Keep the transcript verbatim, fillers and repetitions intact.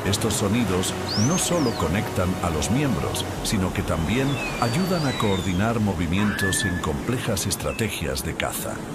Estos sonidos no solo conectan a los miembros, sino que también ayudan a coordinar movimientos en complejas estrategias de caza.